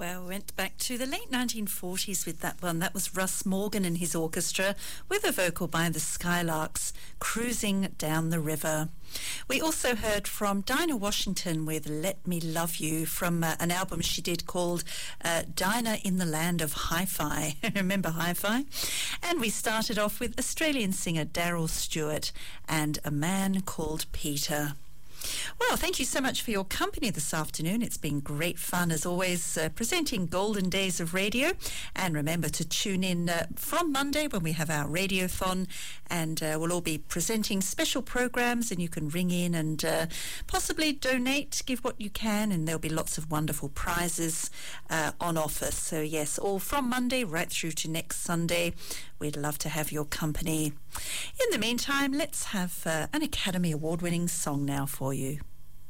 Well, we went back to the late 1940s with that one. That was Russ Morgan and his orchestra with a vocal by the Skylarks, Cruising Down the River. We also heard from Dinah Washington with Let Me Love You from an album she did called Dinah in the Land of Hi-Fi. Remember Hi-Fi? And we started off with Australian singer Daryl Stewart and A Man Called Peter. Well, thank you so much for your company this afternoon. It's been great fun, as always, presenting Golden Days of Radio. And remember to tune in from Monday when we have our Radiothon, and we'll all be presenting special programs, and you can ring in and possibly donate, give what you can, and there'll be lots of wonderful prizes on offer. So, yes, all from Monday right through to next Sunday. We'd love to have your company. In the meantime, let's have an Academy Award-winning song now for you.